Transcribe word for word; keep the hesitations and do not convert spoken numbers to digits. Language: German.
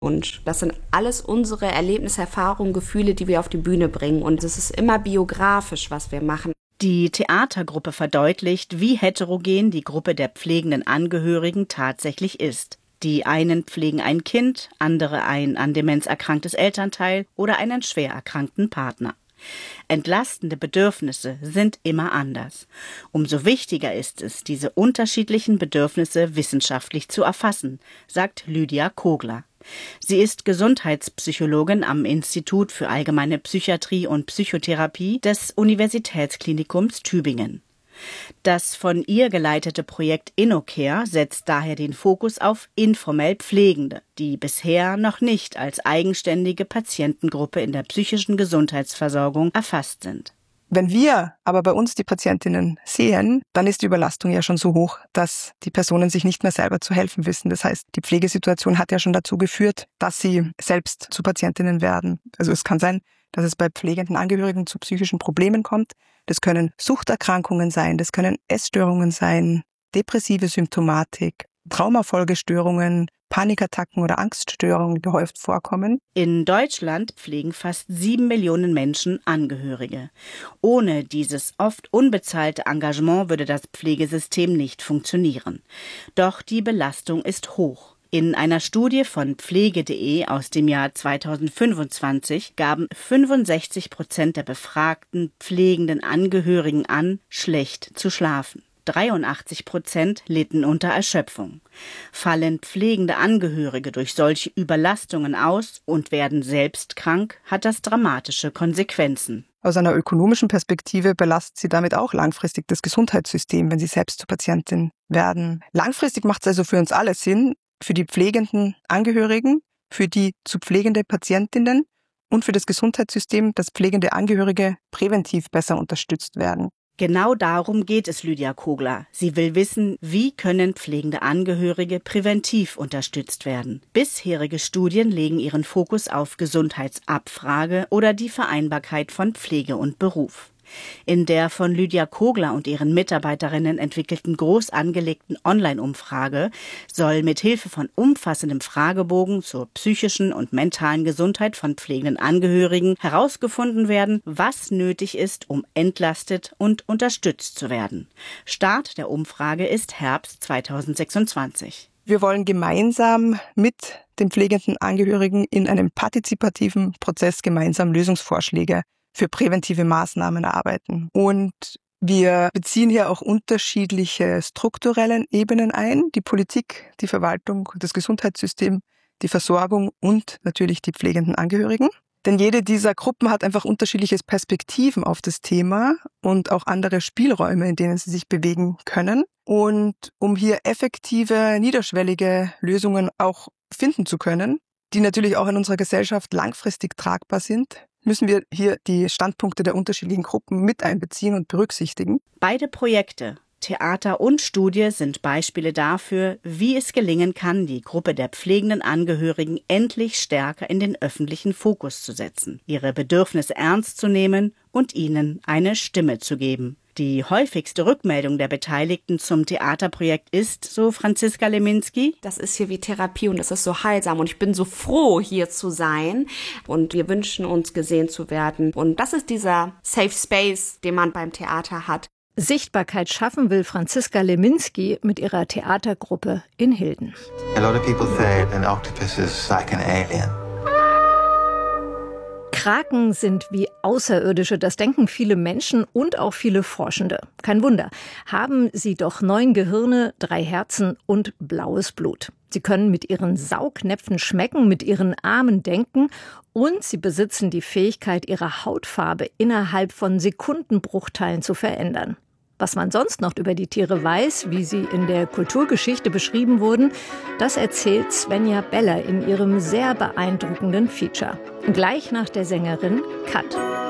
Und das sind alles unsere Erlebnisse, Erfahrungen, Gefühle, die wir auf die Bühne bringen. Und es ist immer biografisch, was wir machen. Die Theatergruppe verdeutlicht, wie heterogen die Gruppe der pflegenden Angehörigen tatsächlich ist. Die einen pflegen ein Kind, andere ein an Demenz erkranktes Elternteil oder einen schwer erkrankten Partner. Entlastende Bedürfnisse sind immer anders. Umso wichtiger ist es, diese unterschiedlichen Bedürfnisse wissenschaftlich zu erfassen, sagt Lydia Kogler. Sie ist Gesundheitspsychologin am Institut für Allgemeine Psychiatrie und Psychotherapie des Universitätsklinikums Tübingen. Das von ihr geleitete Projekt InnoCare setzt daher den Fokus auf informell Pflegende, die bisher noch nicht als eigenständige Patientengruppe in der psychischen Gesundheitsversorgung erfasst sind. Wenn wir aber bei uns die Patientinnen sehen, dann ist die Überlastung ja schon so hoch, dass die Personen sich nicht mehr selber zu helfen wissen. Das heißt, die Pflegesituation hat ja schon dazu geführt, dass sie selbst zu Patientinnen werden. Also es kann sein, dass es bei pflegenden Angehörigen zu psychischen Problemen kommt. Das können Suchterkrankungen sein, das können Essstörungen sein, depressive Symptomatik, Traumafolgestörungen, Panikattacken oder Angststörungen, die gehäuft vorkommen. In Deutschland pflegen fast sieben Millionen Menschen Angehörige. Ohne dieses oft unbezahlte Engagement würde das Pflegesystem nicht funktionieren. Doch die Belastung ist hoch. In einer Studie von pflege punkt de aus dem Jahr zweitausendfünfundzwanzig gaben fünfundsechzig Prozent der befragten pflegenden Angehörigen an, schlecht zu schlafen. dreiundachtzig Prozent litten unter Erschöpfung. Fallen pflegende Angehörige durch solche Überlastungen aus und werden selbst krank, hat das dramatische Konsequenzen. Aus einer ökonomischen Perspektive belastet sie damit auch langfristig das Gesundheitssystem, wenn sie selbst zur Patientin werden. Langfristig macht es also für uns alle Sinn, für die pflegenden Angehörigen, für die zu pflegende Patientinnen und für das Gesundheitssystem, dass pflegende Angehörige präventiv besser unterstützt werden. Genau darum geht es Lydia Kogler. Sie will wissen, wie können pflegende Angehörige präventiv unterstützt werden. Bisherige Studien legen ihren Fokus auf Gesundheitsabfrage oder die Vereinbarkeit von Pflege und Beruf. In der von Lydia Kogler und ihren Mitarbeiterinnen entwickelten groß angelegten Online-Umfrage soll mit Hilfe von umfassendem Fragebogen zur psychischen und mentalen Gesundheit von pflegenden Angehörigen herausgefunden werden, was nötig ist, um entlastet und unterstützt zu werden. Start der Umfrage ist Herbst zweitausendsechsundzwanzig. Wir wollen gemeinsam mit den pflegenden Angehörigen in einem partizipativen Prozess gemeinsam Lösungsvorschläge für präventive Maßnahmen erarbeiten. Und wir beziehen hier auch unterschiedliche strukturelle Ebenen ein, die Politik, die Verwaltung, das Gesundheitssystem, die Versorgung und natürlich die pflegenden Angehörigen. Denn jede dieser Gruppen hat einfach unterschiedliche Perspektiven auf das Thema und auch andere Spielräume, in denen sie sich bewegen können. Und um hier effektive, niederschwellige Lösungen auch finden zu können, die natürlich auch in unserer Gesellschaft langfristig tragbar sind, müssen wir hier die Standpunkte der unterschiedlichen Gruppen mit einbeziehen und berücksichtigen. Beide Projekte, Theater und Studie, sind Beispiele dafür, wie es gelingen kann, die Gruppe der pflegenden Angehörigen endlich stärker in den öffentlichen Fokus zu setzen, ihre Bedürfnisse ernst zu nehmen und ihnen eine Stimme zu geben. Die häufigste Rückmeldung der Beteiligten zum Theaterprojekt ist, so Franziska Leminski: Das ist hier wie Therapie und das ist so heilsam und ich bin so froh, hier zu sein und wir wünschen uns, gesehen zu werden. Und das ist dieser Safe Space, den man beim Theater hat. Sichtbarkeit schaffen will Franziska Leminski mit ihrer Theatergruppe in Hilden. A lot of people say an octopus is like an alien. Kraken sind wie Außerirdische, das denken viele Menschen und auch viele Forschende. Kein Wunder, haben sie doch neun Gehirne, drei Herzen und blaues Blut. Sie können mit ihren Saugnäpfen schmecken, mit ihren Armen denken und sie besitzen die Fähigkeit, ihre Hautfarbe innerhalb von Sekundenbruchteilen zu verändern. Was man sonst noch über die Tiere weiß, wie sie in der Kulturgeschichte beschrieben wurden, das erzählt Svenja Beller in ihrem sehr beeindruckenden Feature. Gleich nach der Sängerin Kat.